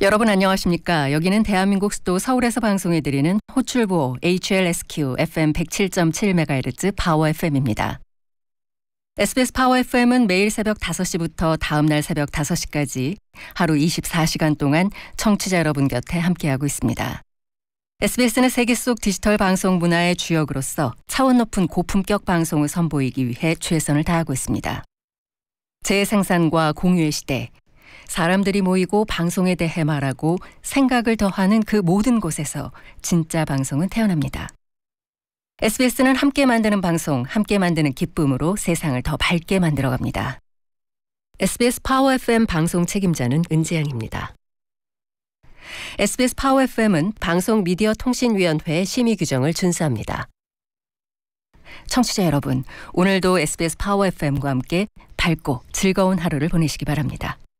여러분 안녕하십니까? 여기는 대한민국 수도 서울에서 방송해드리는 호출보 HLSQ FM 107.7MHz 파워 FM입니다. SBS 파워 FM은 매일 새벽 5시부터 다음 날 새벽 5시까지 하루 24시간 동안 청취자 여러분 곁에 함께하고 있습니다. SBS는 세계 속 디지털 방송 문화의 주역으로서 차원 높은 고품격 방송을 선보이기 위해 최선을 다하고 있습니다. 재생산과 공유의 시대, 사람들이 모이고 방송에 대해 말하고 생각을 더하는 그 모든 곳에서 진짜 방송은 태어납니다. SBS는 함께 만드는 방송, 함께 만드는 기쁨으로 세상을 더 밝게 만들어갑니다. SBS 파워 FM 방송 책임자는 은지양입니다. SBS 파워 FM은 방송미디어통신위원회의 심의 규정을 준수합니다. 청취자 여러분, 오늘도 SBS 파워 FM과 함께 밝고 즐거운 하루를 보내시기 바랍니다.